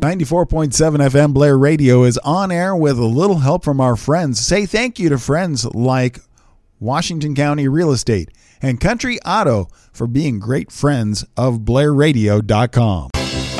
94.7 FM Blair Radio is on air with a little help from our friends. Say thank you to friends like Washington County Real Estate and Country Auto for being great friends of BlairRadio.com.